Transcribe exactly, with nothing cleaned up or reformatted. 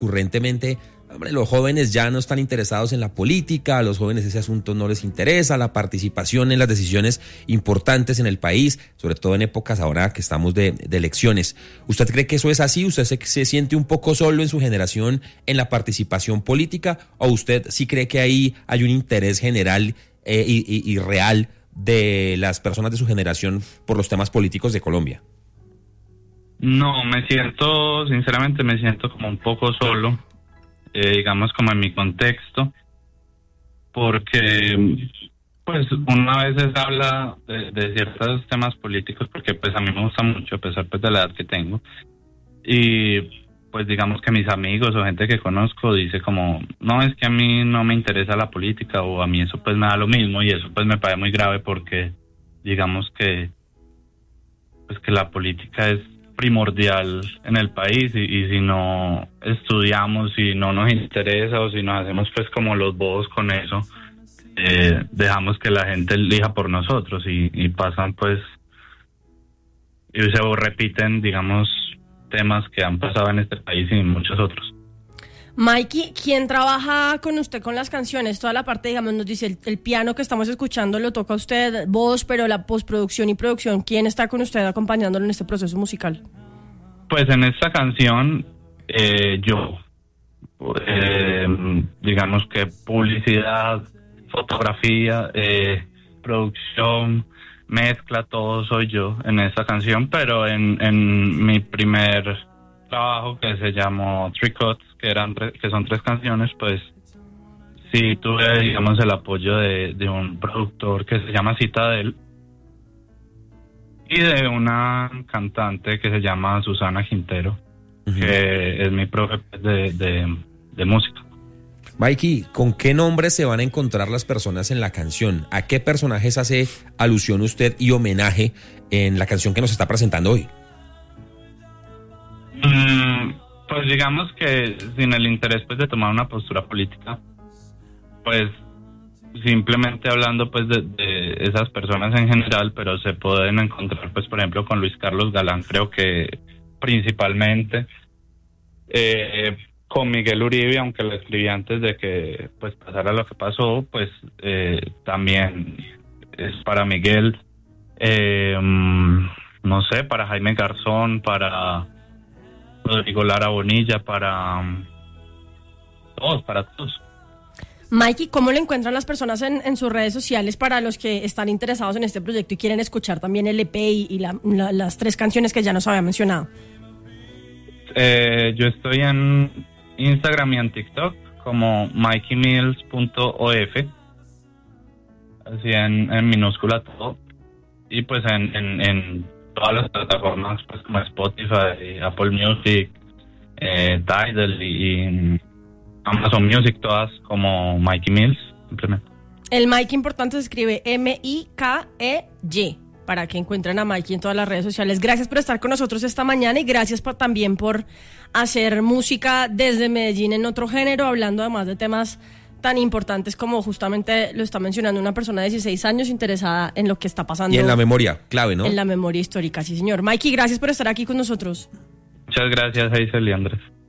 recurrentemente, hombre, los jóvenes ya no están interesados en la política, a los jóvenes ese asunto no les interesa, la participación en las decisiones importantes en el país, sobre todo en épocas ahora que estamos de, de elecciones. ¿Usted cree que eso es así? ¿Usted se, se siente un poco solo en su generación en la participación política? ¿O usted sí cree que ahí hay un interés general eh, y, y, y real de las personas de su generación por los temas políticos de Colombia? No, me siento, sinceramente me siento como un poco solo. Eh, digamos como en mi contexto, porque pues uno a veces habla de, de ciertos temas políticos, porque pues a mí me gusta mucho, a pesar pues de la edad que tengo, y pues digamos que mis amigos o gente que conozco dice como, no, es que a mí no me interesa la política, o a mí eso pues me da lo mismo, y eso pues me parece muy grave, porque digamos que pues que la política es primordial en el país, y, y si no estudiamos, si no nos interesa, o si nos hacemos pues como los bobos con eso, eh, dejamos que la gente elija por nosotros, y, y pasan pues y se repiten, digamos, temas que han pasado en este país y en muchos otros. Mikey, ¿quién trabaja con usted con las canciones? Toda la parte, digamos, nos dice el, el piano que estamos escuchando lo toca usted, voz, pero la postproducción y producción, ¿quién está con usted acompañándolo en este proceso musical? Pues en esta canción, eh, yo, eh, digamos que publicidad, fotografía, eh, producción, mezcla, todo soy yo en esta canción, pero en, en mi primer trabajo, que se llamó Three Cuts, que eran tre- que son tres canciones, pues sí tuve, digamos, el apoyo de, de un productor que se llama Citadel y de una cantante que se llama Susana Quintero, uh-huh, que es mi profe de, de, de música. Mikey, ¿con qué nombres se van a encontrar las personas en la canción? ¿A qué personajes hace alusión usted y homenaje en la canción que nos está presentando hoy? Mm, pues digamos que sin el interés pues de tomar una postura política, pues simplemente hablando pues de, de esas personas en general, pero se pueden encontrar pues por ejemplo con Luis Carlos Galán, creo que principalmente, eh, con Miguel Uribe, aunque lo escribí antes de que pues pasara lo que pasó, pues eh, también es para Miguel, eh, no sé, para Jaime Garzón, para Rodrigo Lara Bonilla, para um, todos, para todos. Mikey, ¿cómo le encuentran las personas en, en sus redes sociales para los que están interesados en este proyecto y quieren escuchar también el E P y, y la, la, las tres canciones que ya nos había mencionado? Eh, yo estoy en Instagram y en TikTok como mikey mills punto o f, así en, en minúscula todo, y pues en, en, en todas las plataformas pues como Spotify, Apple Music, eh, Tidal y, y Amazon Music, todas como Mikey Mills, simplemente. El Mikey importante se escribe M I K E Y, para que encuentren a Mikey en todas las redes sociales. Gracias por estar con nosotros esta mañana y gracias por, también por hacer música desde Medellín en otro género, hablando además de temas tan importantes como justamente lo está mencionando una persona de dieciséis años interesada en lo que está pasando. Y en la memoria, clave, ¿no? En la memoria histórica, sí señor. Mikey, gracias por estar aquí con nosotros. Muchas gracias, Hazel y Andrés.